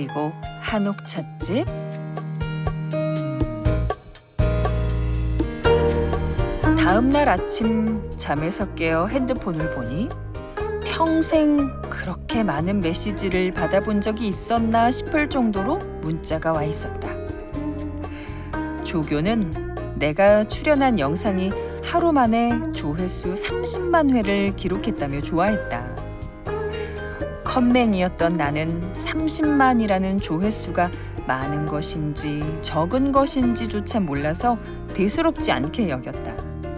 그리고 한옥 찻집. 다음 날 아침 잠에서 깨어 핸드폰을 보니 평생 그렇게 많은 메시지를 받아본 적이 있었나 싶을 정도로 문자가 와 있었다. 조교는 내가 출연한 영상이 하루 만에 조회수 30만 회를 기록했다며 좋아했다. 컴맹이었던 나는 30만이라는 조회수가 많은 것인지 적은 것인지조차 몰라서 대수롭지 않게 여겼다.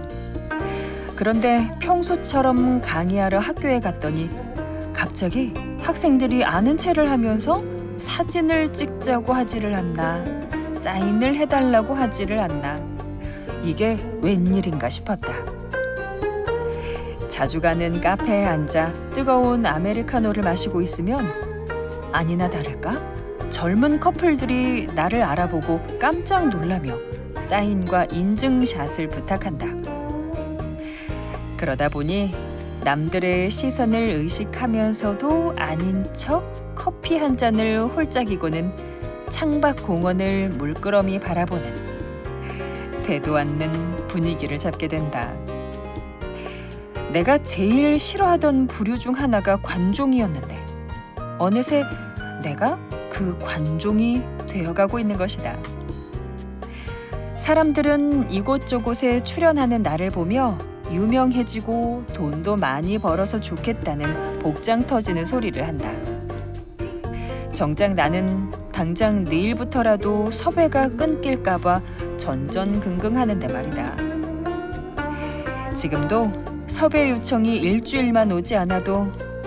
그런데 평소처럼 강의하러 학교에 갔더니 갑자기 학생들이 아는 체를 하면서 사진을 찍자고 하지를 않나, 사인을 해달라고 하지를 않나. 이게 웬일인가 싶었다. 자주 가는 카페에 앉아 뜨거운 아메리카노를 마시고 있으면 아니나 다를까 젊은 커플들이 나를 알아보고 깜짝 놀라며 사인과 인증샷을 부탁한다. 그러다 보니 남들의 시선을 의식하면서도 아닌 척 커피 한 잔을 홀짝이고는 창밖 공원을 물끄러미 바라보는 되도 않는 분위기를 잡게 된다. 내가 제일 싫어하던 부류 중 하나가 관종이었는데 어느새 내가 그 관종이 되어가고 있는 것이다. 사람들은 이곳저곳에 출연하는 나를 보며 유명해지고 돈도 많이 벌어서 좋겠다는 복장 터지는 소리를 한다. 정작 나는 당장 내일부터라도 섭외가 끊길까 봐 전전긍긍하는데 말이다. 지금도 섭외 요청이 일주일만 오지 않아도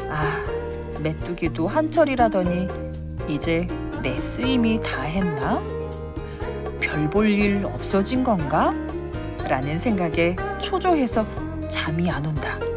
메뚜기도 한철이라더니 이제 내 쓰임이 다 했나? 별 볼 일 없어진 건가? 라는 생각에 초조해서 잠이 안 온다.